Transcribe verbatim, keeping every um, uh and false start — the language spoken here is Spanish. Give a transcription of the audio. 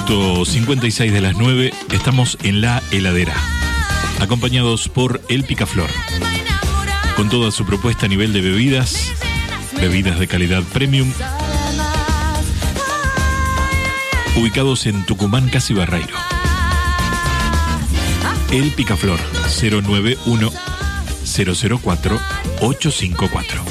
Minuto cincuenta y seis de las nueve, estamos en La Heladera, acompañados por El Picaflor, con toda su propuesta a nivel de bebidas, bebidas de calidad premium, ubicados en Tucumán, Casi Barreiro. El Picaflor, cero nueve uno, cero cero cuatro, ocho cinco cuatro.